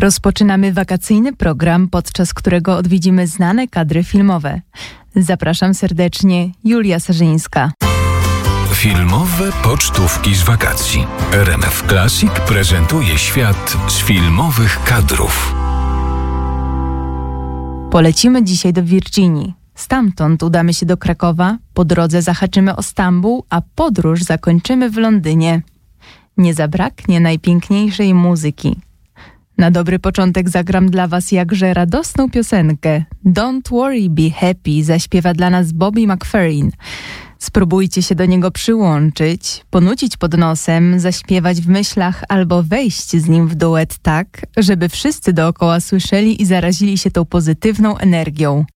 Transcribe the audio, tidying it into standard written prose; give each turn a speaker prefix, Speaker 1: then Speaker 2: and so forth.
Speaker 1: Rozpoczynamy wakacyjny program, podczas którego odwiedzimy znane kadry filmowe. Zapraszam serdecznie, Julia Sarzyńska.
Speaker 2: Filmowe pocztówki z wakacji. RMF Classic prezentuje świat z filmowych kadrów.
Speaker 1: Polecimy dzisiaj do Virginii. Stamtąd udamy się do Krakowa, po drodze zahaczymy o Stambuł, a podróż zakończymy w Londynie. Nie zabraknie najpiękniejszej muzyki. Na dobry początek zagram dla Was jakże radosną piosenkę. Don't Worry, Be Happy zaśpiewa dla nas Bobby McFerrin. Spróbujcie się do niego przyłączyć, ponucić pod nosem, zaśpiewać w myślach albo wejść z nim w duet tak, żeby wszyscy dookoła słyszeli i zarazili się tą pozytywną energią.